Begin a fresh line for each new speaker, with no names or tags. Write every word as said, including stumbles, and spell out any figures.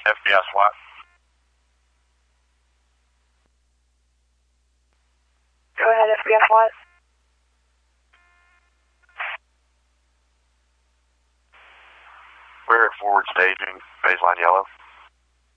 F B I SWAT.
Go ahead, F B I SWAT.
We're at forward staging, baseline yellow.